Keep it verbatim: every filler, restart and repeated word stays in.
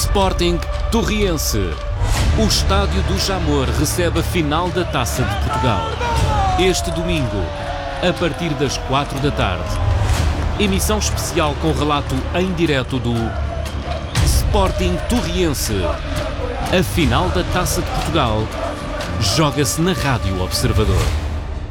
Sporting Torriense. O estádio do Jamor recebe a final da Taça de Portugal. Este domingo, a partir das quatro da tarde. Emissão especial com relato em direto do Sporting Torriense. A final da Taça de Portugal joga-se na Rádio Observador.